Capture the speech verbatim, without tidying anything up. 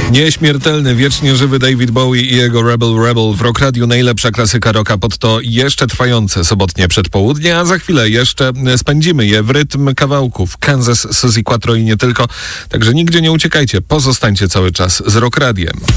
Nieśmiertelny, wiecznie żywy David Bowie i jego Rebel Rebel w Rock Radiu. Najlepsza klasyka rocka pod to jeszcze trwające sobotnie przedpołudnie, a za chwilę jeszcze spędzimy je w rytm kawałków Kansas, Suzy Quatro i nie tylko. Także nigdzie nie uciekajcie, pozostańcie cały czas z Rock Radiem.